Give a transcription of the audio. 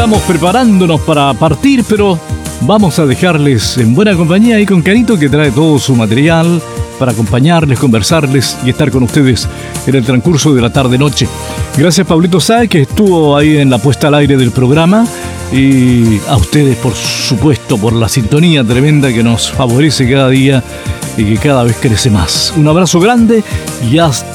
estamos preparándonos para partir, pero vamos a dejarles en buena compañía ahí con Canito, que trae todo su material para acompañarles, conversarles y estar con ustedes en el transcurso de la tarde-noche. Gracias, Pablito Sáez, que estuvo ahí en la puesta al aire del programa, y a ustedes, por supuesto, por la sintonía tremenda que nos favorece cada día y que cada vez crece más. Un abrazo grande y hasta